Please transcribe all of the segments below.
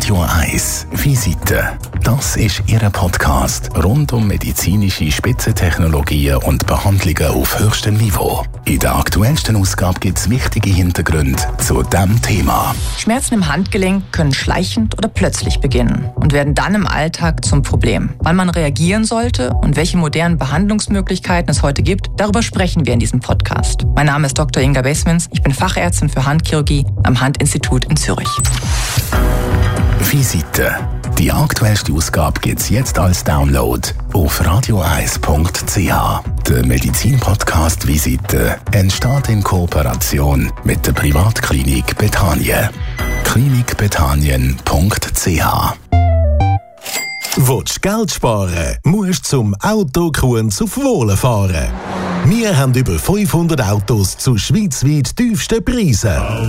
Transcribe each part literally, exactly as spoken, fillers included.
Radio eins Visite. Das ist Ihr Podcast rund um medizinische Spitzentechnologien und Behandlungen auf höchstem Niveau. In der aktuellsten Ausgabe gibt es wichtige Hintergründe zu diesem Thema. Schmerzen im Handgelenk können schleichend oder plötzlich beginnen und werden dann im Alltag zum Problem. Wann man reagieren sollte und welche modernen Behandlungsmöglichkeiten es heute gibt, darüber sprechen wir in diesem Podcast. Mein Name ist Doktor Inga Besmins, ich bin Fachärztin für Handchirurgie am Handinstitut in Zürich. Visite. Die aktuellste Ausgabe gibt es jetzt als Download auf radio eins punkt c h. Der Medizin-Podcast Visite entsteht in Kooperation mit der Privatklinik Bethanien. klinik bethanien punkt c h. Willst du Geld sparen, musst du zum Autokunz auf Wohlen fahren. Wir haben über fünfhundert Autos zu schweizweit tiefsten Preisen.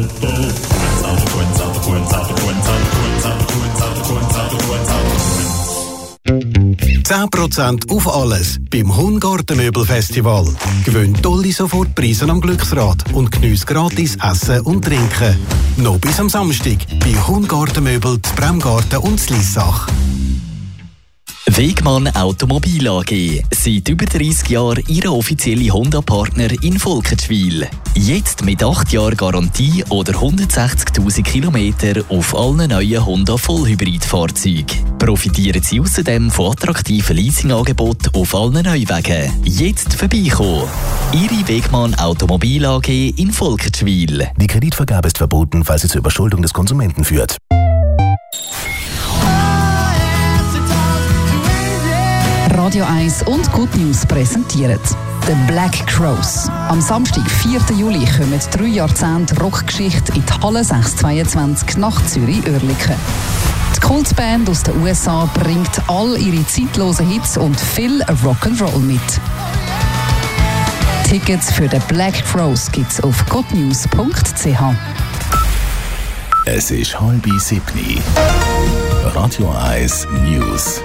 zehn Prozent auf alles beim Hungartenmöbelfestival. Gewinn tolle Sofortpreise am Glücksrad und geniess gratis Essen und Trinken. Noch bis am Samstag bei Hungartenmöbel, Bremgarten und Slissach. Wegmann Automobil A G. Seit über dreissig Jahren Ihr offizieller Honda-Partner in Volkenschwil. Jetzt mit acht Jahren Garantie oder hundertsechzigtausend Kilometer auf allen neuen Honda Vollhybrid-Fahrzeugen. Profitieren Sie außerdem von attraktiven Leasingangeboten auf allen Neuwagen. Jetzt vorbeikommen. Ihre Wegmann Automobil A G in Volkenschwil. Die Kreditvergabe ist verboten, falls sie zur Überschuldung des Konsumenten führt. Radio eins und Good News präsentieren The Black Crowes. Am Samstag, vierten Juli, kommen drei Jahrzehnte Rockgeschichte in die Halle sechs zweiundzwanzig nach Zürich-Oerlikon. Die Kultband aus den U S A bringt all ihre zeitlosen Hits und viel Rock'n'Roll mit. Tickets für The Black Crowes gibt's auf goodnews punkt c h. Es ist halb sieben. Radio eins News.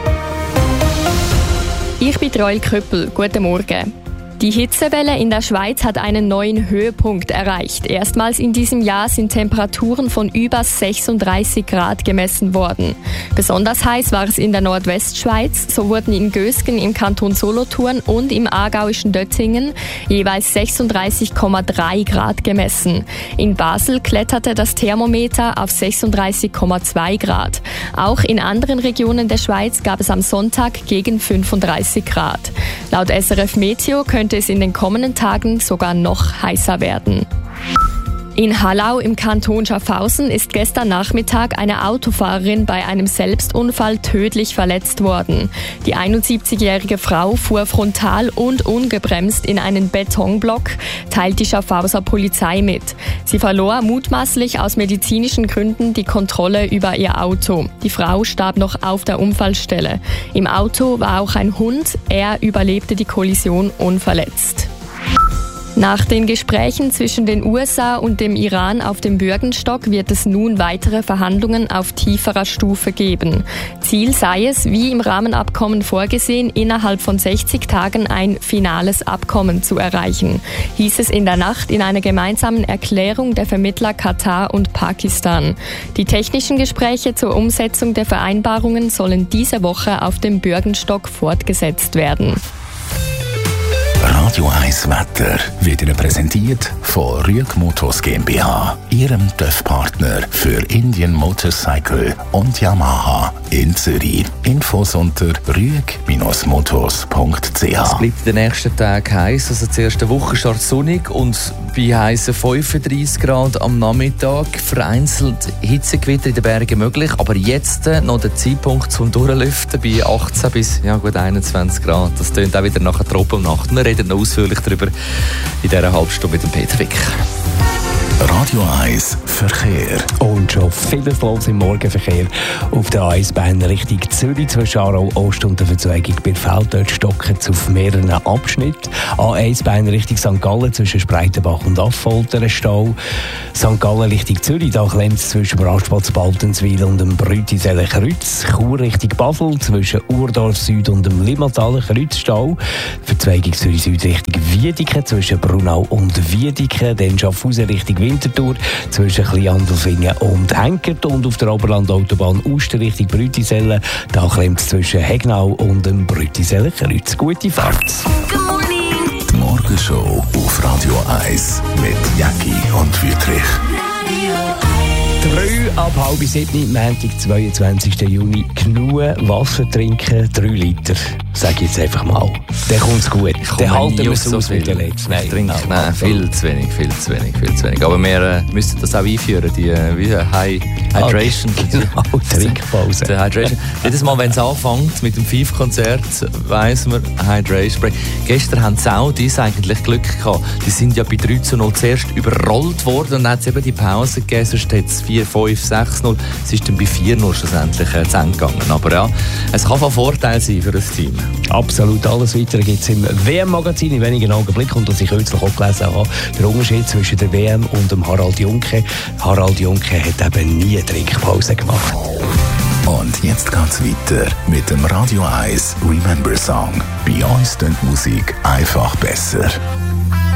Ich bin Roel Köppel. Guten Morgen. Die Hitzewelle in der Schweiz hat einen neuen Höhepunkt erreicht. Erstmals in diesem Jahr sind Temperaturen von über sechsunddreißig Grad gemessen worden. Besonders heiß war es in der Nordwestschweiz. So wurden in Gösgen im Kanton Solothurn und im aargauischen Döttingen jeweils sechsunddreißig Komma drei Grad gemessen. In Basel kletterte das Thermometer auf sechsunddreißig Komma zwei Grad. Auch in anderen Regionen der Schweiz gab es am Sonntag gegen fünfunddreißig Grad. Laut S R F Meteo könnte es in den kommenden Tagen sogar noch heißer werden. In Hallau im Kanton Schaffhausen ist gestern Nachmittag eine Autofahrerin bei einem Selbstunfall tödlich verletzt worden. Die einundsiebzigjährige Frau fuhr frontal und ungebremst in einen Betonblock, teilt die Schaffhauser Polizei mit. Sie verlor mutmaßlich aus medizinischen Gründen die Kontrolle über ihr Auto. Die Frau starb noch auf der Unfallstelle. Im Auto war auch ein Hund, er überlebte die Kollision unverletzt. Nach den Gesprächen zwischen den U S A und dem Iran auf dem Bürgenstock wird es nun weitere Verhandlungen auf tieferer Stufe geben. Ziel sei es, wie im Rahmenabkommen vorgesehen, innerhalb von sechzig Tagen ein finales Abkommen zu erreichen, hieß es in der Nacht in einer gemeinsamen Erklärung der Vermittler Katar und Pakistan. Die technischen Gespräche zur Umsetzung der Vereinbarungen sollen diese Woche auf dem Bürgenstock fortgesetzt werden. Radio eins Wetter wird Ihnen präsentiert von Rüeg Motors GmbH, Ihrem T Ö F-Partner für Indian Motorcycle und Yamaha in Zürich. Infos unter rüeg Bindestrich motors punkt c h. Es bleibt in den nächsten Tagen heiß, also die erste Woche startet sonnig und bei heißen fünfunddreißig Grad am Nachmittag vereinzelt Hitzegewitter in den Bergen möglich, aber jetzt noch der Zeitpunkt zum Durchlüften bei achtzehn bis ja, gut einundzwanzig Grad. Das tönt auch wieder nach einer Tropennacht. Wir reden noch ausführlich darüber in dieser halben Stunde mit dem Peter Wick. Radio eins Verkehr. Und schon vieles los im Morgenverkehr auf der A eins-Bahn Richtung Zürich zwischen Aarau Ost und der Verzweigung bei Feld. Dort stocken es auf mehreren Abschnitten. A eins-Bahn Richtung Sankt Gallen zwischen Spreitenbach und Affolter ein Stau. Sankt Gallen Richtung Zürich, da klemmt es zwischen dem Rastplatz Baltenswil und dem Brütiseler Kreuz. Chur Richtung Basel zwischen Urdorf Süd und dem Limmataler Kreuz Stau. Verzweigung Zürich Süd Richtung Wiedeke zwischen Brunau und Wiedeke. Dann Schaffhausen Richtung Wil Winterthur zwischen Kleinandelfingen und Henkert und auf der Oberland-Autobahn Uster Richtung Brütisellen. Da klemmt es zwischen Hegnau und dem Brütiseller Kreuz. Gute Fahrt. Die Morgenshow auf Radio eins mit Jacki und Wüthrich. Drei ab halb sieben, Montag, zweiundzwanzigsten Juni. Genug Wasser trinken, drei Liter. Sag ich jetzt einfach mal. Dann kommt es gut. Dann halten wir es aus mit den letzten. Nein, trinke, nein, nein, viel zu wenig, viel zu wenig, viel zu wenig. Aber wir äh, müssen das auch einführen, die äh, wie, High Hydration. Genau, Trinkpause. Die Hydration. Jedes Mal, wenn es anfängt mit dem Five-Konzert, weiss man, Hydration Break. Gestern haben die Saudis eigentlich Glück gehabt. Die sind ja bei drei zu null zuerst überrollt worden und dann hat es eben die Pause gegeben, sonst hat es vier, fünf, sechs null. Es ist dann bei vier null schlussendlich äh, zu Ende gegangen. Aber ja, es kann von Vorteil sein für das Team. Absolut. Alles Weitere gibt es im W M-Magazin in wenigen Augenblicken. Und was ich kürzlich auch gelesen habe, der Unterschied zwischen der W M und dem Harald Junke. Harald Junke hat eben nie eine Trinkpause gemacht. Und jetzt geht's weiter mit dem Radio eins Remember Song. Bei uns klingt Musik einfach besser.